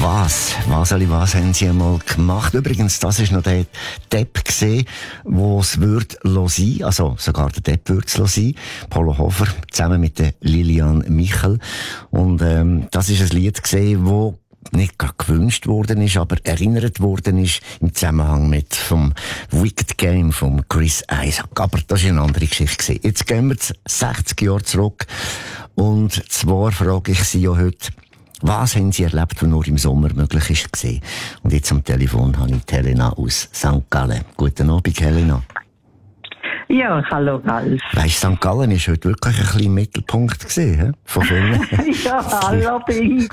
Was haben Sie einmal gemacht? Übrigens, das ist noch der Depp gesehen, wo es wird sein, also sogar der Depp wird es sein. Polo Hofer, zusammen mit der Lilian Michel. Und, das ist ein Lied gesehen, wo nicht gerade gewünscht worden ist, aber erinnert worden ist im Zusammenhang mit vom Wicked Game von Chris Isaak. Aber das ist eine andere Geschichte gewesen. Jetzt gehen wir 60 Jahre zurück. Und zwar frage ich Sie ja heute, was haben Sie erlebt, was nur im Sommer möglich ist? Und jetzt am Telefon habe ich Helena aus St. Gallen. Guten Abend, Helena. Ja, hallo Ralf. Weisst, St. Gallen ist heute wirklich ein bisschen im Mittelpunkt gewesen, von vielen. Ja, allerdings.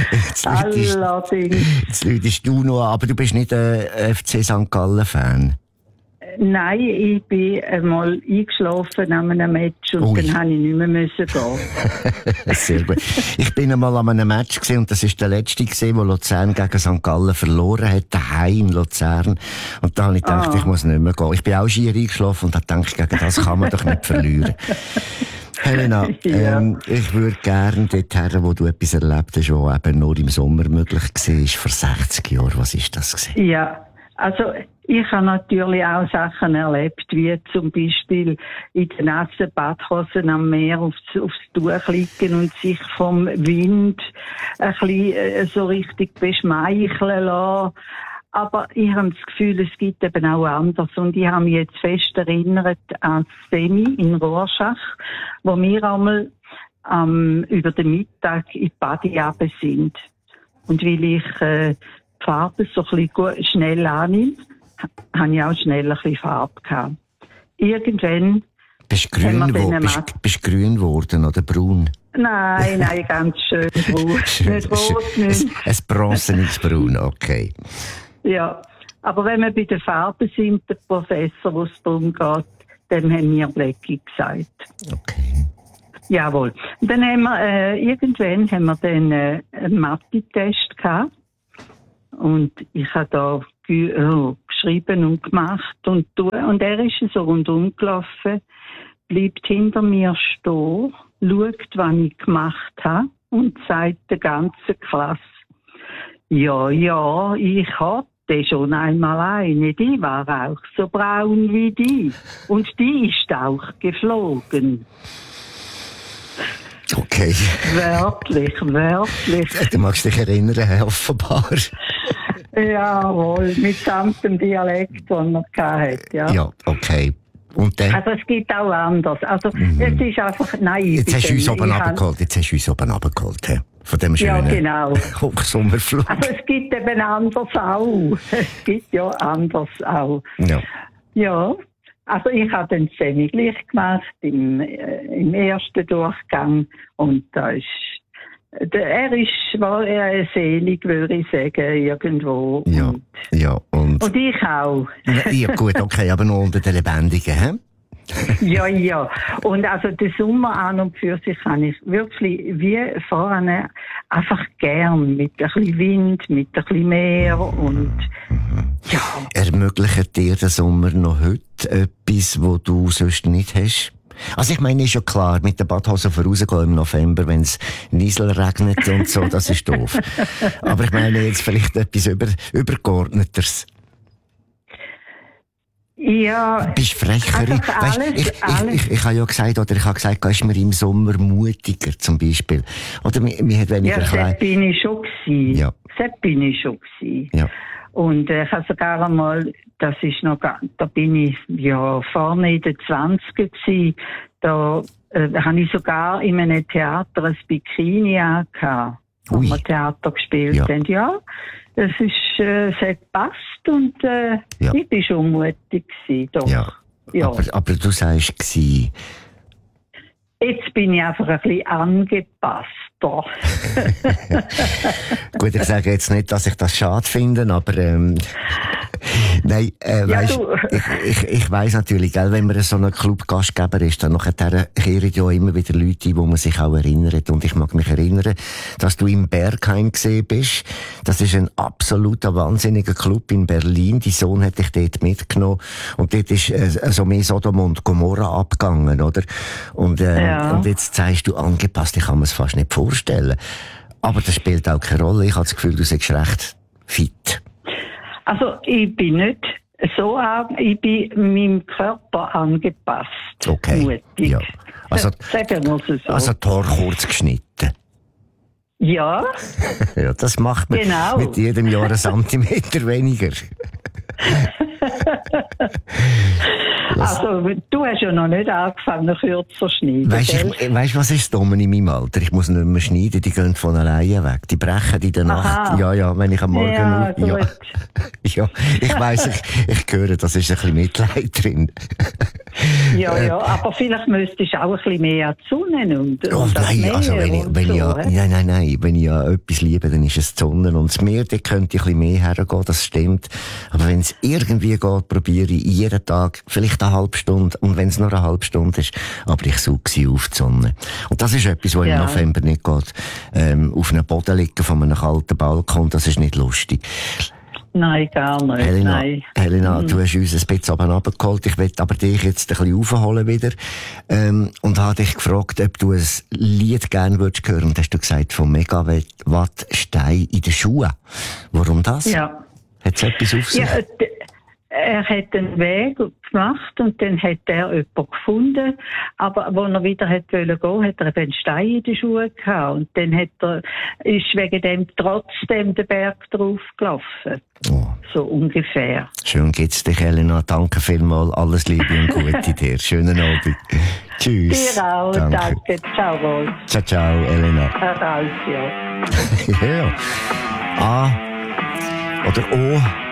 Jetzt läutest du noch an, aber du bist nicht ein FC St. Gallen-Fan. Nein, ich bin einmal eingeschlafen an einem Match und dann musste ich nicht mehr gehen. Sehr gut. Ich bin einmal an einem Match gesehen und das ist der letzte gesehen, wo Luzern gegen St. Gallen verloren hat, daheim in Luzern. Und da habe ich gedacht, ich muss nicht mehr gehen. Ich bin auch schier eingeschlafen und habe gedacht, gegen das kann man doch nicht verlieren. Helena, ich würde gerne dorthin, wo du etwas erlebt hast, was eben nur im Sommer möglich war, vor 60 Jahren. Was ist das gewesen? Ja, also ich habe natürlich auch Sachen erlebt, wie zum Beispiel in den nassen Badhosen am Meer aufs Tuch liegen und sich vom Wind ein bisschen so richtig beschmeicheln lassen. Aber ich habe das Gefühl, es gibt eben auch anders. Und ich habe mich jetzt fest erinnert an das Semi in Rorschach, wo wir einmal über den Mittag in die Badi runter sind. Und weil ich die Farbe so ein bisschen schnell annehme, habe ich auch schnell ein bisschen Farbe gehabt. Irgendwann... Bist du grün geworden oder braun? Nein, ganz schön braun. Nicht rot, nicht. Ein bronzeniges Braun, okay. Ja, aber wenn wir bei den Farben sind, der Professor, wo es darum geht, dem haben wir Blackie gesagt. Okay. Jawohl. Und dann haben wir, irgendwann haben wir dann einen Mathe-Test gehabt. Und ich habe da geschrieben und gemacht und er ist so rundum gelaufen, bleibt hinter mir stehen, schaut, was ich gemacht habe und sagt der ganzen Klasse, ja, ich hatte schon einmal eine, die war auch so braun wie die und die ist auch geflogen. Okay. Wörtlich. Du magst dich erinnern, offenbar. Jawohl, mitsamt dem Dialekt, den er hatte, ja. Ja, okay. Und dann? Also es gibt auch anders. Also es ist einfach naiv. Jetzt hast du uns oben runtergeholt, he? Von dem schönen Hochsommerflug. Also es gibt eben anders auch. Es gibt ja anders auch. Ja. Also ich habe den Semi gleich gemacht im ersten Durchgang und da ist war selig, würde ich sagen, irgendwo. Und ich auch. Ja, gut, okay, aber nur unter den Lebendigen, hä? Ja. Und also den Sommer an und für sich habe ich wirklich wie vorne einfach gern mit ein bisschen Wind, mit ein bisschen Meer und ja. Ermöglicht dir der Sommer noch heute etwas, was du sonst nicht hast? Also ich meine, ist ja klar, mit der Badhose vorausgehen im November, wenn es Niesel regnet und so, das ist doof. Aber ich meine jetzt vielleicht etwas übergeordneteres. Ja. Bist frecherin. Weißt, ich habe ja gesagt, ist mir im Sommer mutiger, zum Beispiel. Oder mir hat weniger klein. Das bin ich schon gewesen. Ja. Das bin ich schon gewesen. Ja. Und ich habe sogar einmal, da bin ich ja vorne in den 20er gewesen, da habe ich sogar in einem Theater ein Bikini angehabt, wo wir Theater gespielt haben. Ja, es hat gepasst und ich bin schon mutig gewesen, doch. Ja. Aber du sagst gewesen. Jetzt bin ich einfach ein bisschen angepasst. Gut, ich sage jetzt nicht, dass ich das schade finde, aber nein, weißt, ich weiss natürlich, gell, wenn man so ein Clubgastgeber ist, dann kehren ja immer wieder Leute, wo man sich auch erinnert. Und ich mag mich erinnern, dass du im Berghain gesehen bist. Das ist ein absoluter wahnsinniger Club in Berlin. Dein Sohn hat dich dort mitgenommen. Und dort ist so mehr Sodom und Gomorra abgegangen, oder? Und jetzt sagst du angepasst, ich kann mir es fast nicht vorstellen. Aber das spielt auch keine Rolle. Ich habe das Gefühl, du bist recht fit. Also, ich bin nicht so ich bin meinem Körper angepasst. Okay. Mutig. Ja. Also, sagen wir es so. Also, die Haare kurz geschnitten. Ja. Ja, das macht man mit jedem Jahr einen Zentimeter weniger. Also, du hast ja noch nicht angefangen, kürzer zu schneiden. Weißt du, was ist dumm in meinem Alter? Ich muss nicht mehr schneiden, die gehen von alleine weg. Die brechen in der Nacht. Ja, wenn ich am Morgen ja, ich weiss, ich höre, das ist ein bisschen Mitleid drin. Ja, aber vielleicht müsstest du auch ein bisschen mehr an die Sonne und nein, also wenn ich ja etwas liebe, dann ist es die Sonne und das Meer, da könnte ich ein bisschen mehr hergehen, das stimmt. Aber wenn es irgendwie geht, probiere ich jeden Tag, vielleicht eine halbe Stunde, und wenn es nur eine halbe Stunde ist, aber ich suche sie auf die Sonne. Und das ist etwas, was im November nicht geht. Auf einem Boden liegen von einem kalten Balkon, das ist nicht lustig. Nein, gar nicht. Helena, du hast uns ein bisschen runtergeholt. Ich will aber dich jetzt ein bisschen aufholen wieder. Und habe dich gefragt, ob du ein Lied gerne würdest hören. Und hast du gesagt, von Megawatt Stein in den Schuhen. Warum das? Ja. Hat es etwas auf sich? Ja, er hat einen Weg gemacht und dann hat er jemanden gefunden. Aber als er wieder gehen wollte, hat er einen Stein in den Schuhen gehabt. Und dann ist wegen dem trotzdem der Berg draufgelaufen. Oh. So ungefähr. Schön geht's dich, Helena. Danke vielmals. Alles Liebe und Gute dir. Schönen Abend. Tschüss. Dir auch. Danke. Ciao, Rolf. Ciao, Helena. Ralf, ja. Ja. A oder O.